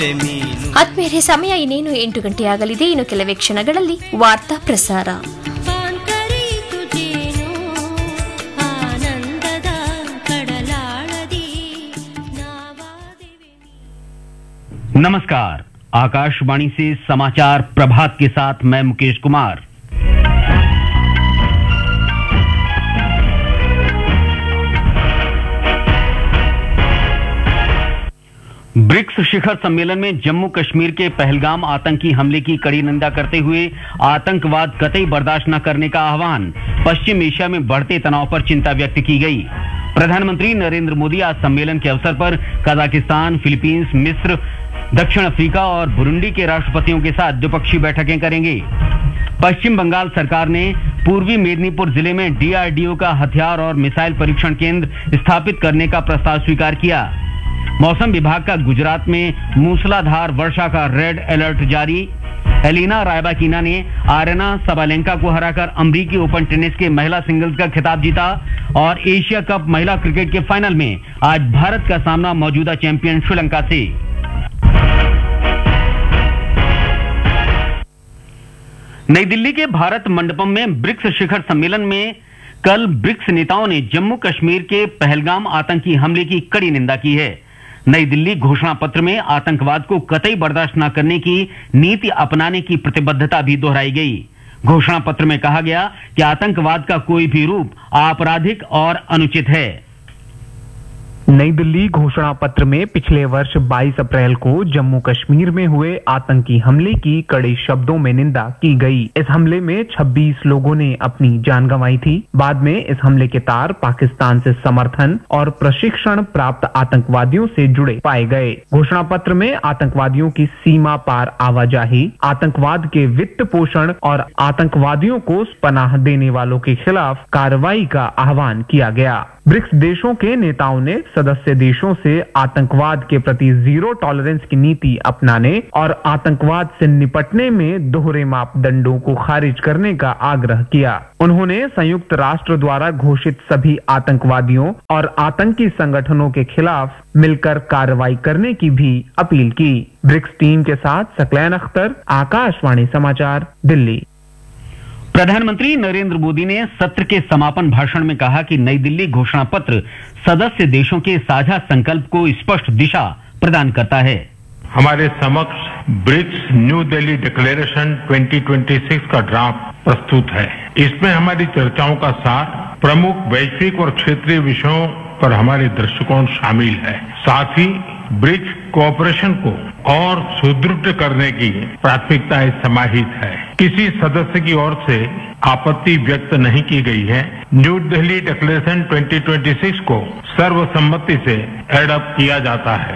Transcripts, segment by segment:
ಆತ್ಮೀಯರೇ, ಸಮಯ ಇನ್ನೇನು 8 ಗಂಟೆಯಾಗಲಿದೆ. ಇನ್ನು ಕೆಲವೇ ಕ್ಷಣಗಳಲ್ಲಿ ವಾರ್ತಾ ಪ್ರಸಾರ. नमस्कार, आकाशवाणी से समाचार प्रभात के साथ मैं मुकेश कुमार। ब्रिक्स शिखर सम्मेलन में जम्मू कश्मीर के पहलगाम आतंकी हमले की कड़ी निंदा करते हुए आतंकवाद कतई बर्दाश्त न करने का आह्वान। पश्चिम एशिया में बढ़ते तनाव पर चिंता व्यक्त की गई। प्रधानमंत्री नरेंद्र मोदी आज सम्मेलन के अवसर पर कजाकिस्तान, फिलीपींस, मिस्र, दक्षिण अफ्रीका और बुरुंडी के राष्ट्रपतियों के साथ द्विपक्षीय बैठकें करेंगे। पश्चिम बंगाल सरकार ने पूर्वी मेदिनीपुर जिले में डीआरडीओ का हथियार और मिसाइल परीक्षण केंद्र स्थापित करने का प्रस्ताव स्वीकार किया। मौसम विभाग का गुजरात में मूसलाधार वर्षा का रेड अलर्ट जारी। एलिना रायबाकिना ने आरेना सबालेंका को हराकर अमरीकी ओपन टेनिस के महिला सिंगल्स का खिताब जीता। और एशिया कप महिला क्रिकेट के फाइनल में आज भारत का सामना मौजूदा चैंपियन श्रीलंका से। नई दिल्ली के भारत मंडपम में ब्रिक्स शिखर सम्मेलन में कल ब्रिक्स नेताओं ने जम्मू कश्मीर के पहलगाम आतंकी हमले की कड़ी निंदा की है। नई दिल्ली घोषणा पत्र में आतंकवाद को कतई बर्दाश्त न करने की नीति अपनाने की प्रतिबद्धता भी दोहराई गई। घोषणा पत्र में कहा गया कि आतंकवाद का कोई भी रूप आपराधिक और अनुचित है। नई दिल्ली घोषणा पत्र में पिछले वर्ष 22 अप्रैल को जम्मू कश्मीर में हुए आतंकी हमले की कड़े शब्दों में निंदा की गई। इस हमले में 26 लोगों ने अपनी जान गंवाई थी। बाद में इस हमले के तार पाकिस्तान से समर्थन और प्रशिक्षण प्राप्त आतंकवादियों से जुड़े पाए गए। घोषणा पत्र में आतंकवादियों की सीमा पार आवाजाही, आतंकवाद के वित्त पोषण और आतंकवादियों को पनाह देने वालों के खिलाफ कार्रवाई का आह्वान किया गया। ब्रिक्स देशों के नेताओं ने सदस्य देशों से आतंकवाद के प्रति जीरो टॉलरेंस की नीति अपनाने और आतंकवाद से निपटने में दोहरे मापदंडों को खारिज करने का आग्रह किया। उन्होंने संयुक्त राष्ट्र द्वारा घोषित सभी आतंकवादियों और आतंकी संगठनों के खिलाफ मिलकर कार्रवाई करने की भी अपील की। ब्रिक्स टीम के साथ सकलैन अख्तर, आकाशवाणी समाचार, दिल्ली। प्रधानमंत्री नरेंद्र मोदी ने सत्र के समापन भाषण में कहा कि नई दिल्ली घोषणा पत्र सदस्य देशों के साझा संकल्प को स्पष्ट दिशा प्रदान करता है। हमारे समक्ष ब्रिक्स न्यू दिल्ली डिक्लेरेशन 2026 का ड्राफ्ट प्रस्तुत है। इसमें हमारी चर्चाओं का सार, प्रमुख वैश्विक और क्षेत्रीय विषयों पर हमारे दृष्टिकोण शामिल है। साथ ही ब्रिक्स कोऑपरेशन को और सुदृढ़ करने की प्राथमिकताएं समाहित है। किसी सदस्य की ओर से आपत्ति व्यक्त नहीं की गई है। न्यू दिल्ली डिक्लेरेशन 2026 को सर्वसम्मति से एडॉप्ट किया जाता है।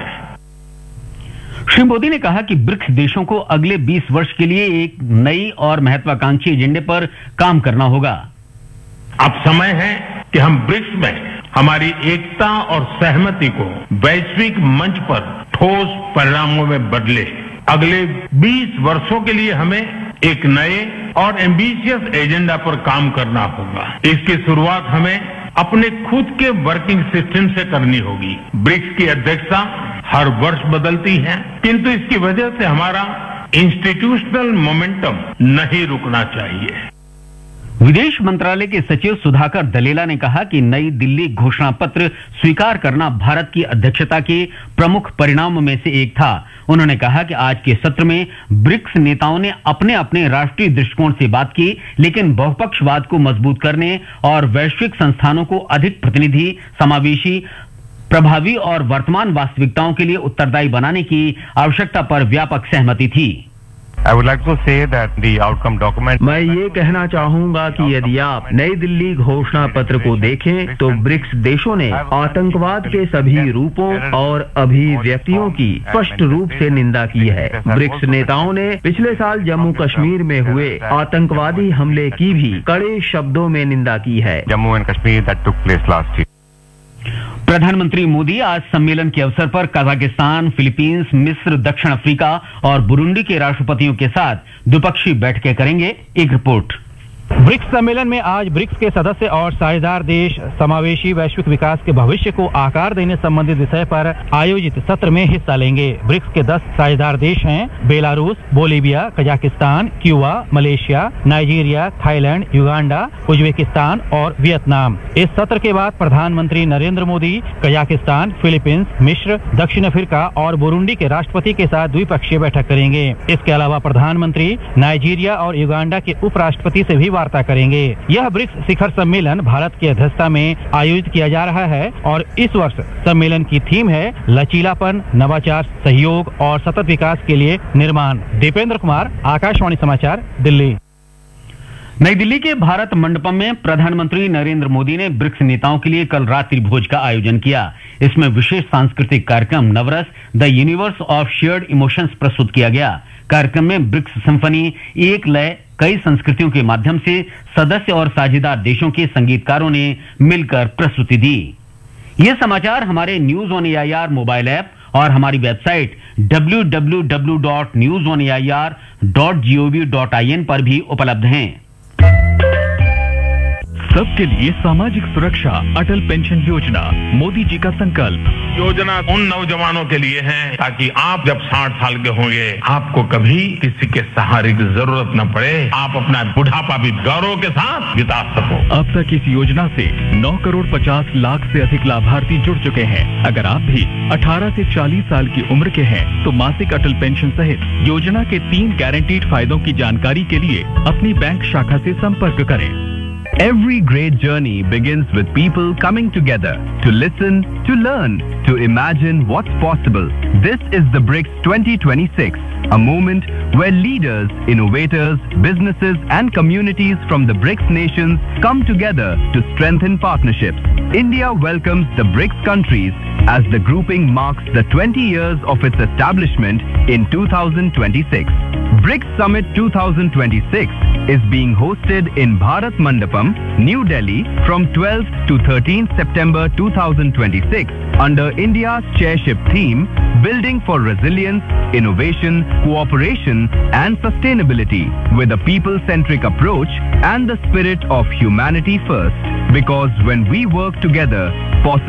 श्री मोदी ने कहा कि ब्रिक्स देशों को अगले 20 वर्ष के लिए एक नई और महत्वाकांक्षी एजेंडे पर काम करना होगा। अब समय है कि हम ब्रिक्स में हमारी एकता और सहमति को वैश्विक मंच पर ठोस परिणामों में बदले। अगले 20 वर्षों के लिए हमें एक नए और एम्बिशियस एजेंडा पर काम करना होगा। इसकी शुरुआत हमें अपने खुद के वर्किंग सिस्टम से करनी होगी। ब्रिक्स की अध्यक्षता हर वर्ष बदलती है, किंतु इसकी वजह से हमारा इंस्टीट्यूशनल मोमेंटम नहीं रुकना चाहिए। विदेश मंत्रालय के सचिव सुधाकर दलेला ने कहा कि नई दिल्ली घोषणा पत्र स्वीकार करना भारत की अध्यक्षता के प्रमुख परिणामों में से एक था। उन्होंने कहा कि आज के सत्र में ब्रिक्स नेताओं ने अपने अपने राष्ट्रीय दृष्टिकोण से बात की, लेकिन बहुपक्षवाद को मजबूत करने और वैश्विक संस्थानों को अधिक प्रतिनिधि, समावेशी, प्रभावी और वर्तमान वास्तविकताओं के लिए उत्तरदायी बनाने की आवश्यकता पर व्यापक सहमति थी। I would like to say that the outcome document. मैं ये कहना चाहूंगा कि यदि आप नई दिल्ली घोषणा पत्र को देखें तो ब्रिक्स देशों ने आतंकवाद के सभी रूपों और अभिव्यक्तियों की स्पष्ट रूप से निंदा की है। ब्रिक्स नेताओं ने पिछले साल जम्मू कश्मीर में हुए आतंकवादी हमले की भी कड़े शब्दों में निंदा की है। Jammu and Kashmir that took place last year. प्रधानमंत्री मोदी आज सम्मेलन के अवसर पर कजाकिस्तान, फिलीपींस, मिस्र, दक्षिण अफ्रीका और बुरुंडी के राष्ट्रपतियों के साथ द्विपक्षीय बैठकें करेंगे। एक रिपोर्ट। ब्रिक्स सम्मेलन में आज ब्रिक्स के सदस्य और साझेदार देश समावेशी वैश्विक विकास के भविष्य को आकार देने संबंधित विषय पर आयोजित सत्र में हिस्सा लेंगे। ब्रिक्स के 10 साझेदार देश हैं Belarus, Bolivia, Kazakhstan, Cuba, Malaysia, Nigeria, Thailand, Uganda, Uzbekistan और वियतनाम। इस सत्र के बाद प्रधानमंत्री नरेंद्र मोदी कजाकिस्तान, फिलीपींस, मिस्र, दक्षिण अफ्रीका और बुरुंडी के राष्ट्रपति के साथ द्विपक्षीय बैठक करेंगे। इसके अलावा प्रधानमंत्री नाइजीरिया और युगांडा के उपराष्ट्रपति से भी वार्ता करेंगे। यह ब्रिक्स शिखर सम्मेलन भारत की अध्यक्षता में आयोजित किया जा रहा है और इस वर्ष सम्मेलन की थीम है लचीलापन, नवाचार, सहयोग और सतत विकास के लिए निर्माण। दीपेंद्र कुमार, आकाशवाणी समाचार, दिल्ली। नई दिल्ली के भारत मंडपम में प्रधानमंत्री नरेंद्र मोदी ने ब्रिक्स नेताओं के लिए कल रात्रि भोज का आयोजन किया। इसमें विशेष सांस्कृतिक कार्यक्रम नवरस the universe of shared emotions प्रस्तुत किया गया। कार्यक्रम में ब्रिक्स सिम्फनी एक लय कई संस्कृतियों के माध्यम से सदस्य और साझेदार देशों के संगीतकारों ने मिलकर प्रस्तुति दी। ये समाचार हमारे news on AIR mobile app और हमारी वेबसाइट www.newsonair.gov.in पर भी उपलब्ध हैं। सबके लिए सामाजिक सुरक्षा, अटल पेंशन योजना, मोदी जी का संकल्प। योजना उन नौजवानों के लिए है ताकि आप जब 60 साल के होंगे आपको कभी किसी के सहारे की जरूरत न पड़े, आप अपना बुढ़ापा भी गौरव के साथ बिता सको। अब तक इस योजना से 9 करोड़ 50 लाख से अधिक लाभार्थी जुड़ चुके हैं। अगर आप भी 18 से 40 साल की उम्र के हैं तो मासिक अटल पेंशन सहित योजना के 3 गारंटीड फायदों की जानकारी के लिए अपनी बैंक शाखा से संपर्क करें। Every great journey begins with people coming together to listen, to learn, to imagine what's possible. This is the BRICS 2026, a moment where leaders, innovators, businesses and communities from the BRICS nations come together to strengthen partnerships. India welcomes the BRICS countries as the grouping marks the 20 years of its establishment in 2026. BRICS Summit 2026 is being hosted in Bharat Mandapam, New Delhi from 12th to 13th September 2026 under India's chairship theme Building for Resilience, Innovation, Cooperation and Sustainability with a people-centric approach and the spirit of humanity first. Because when we work together,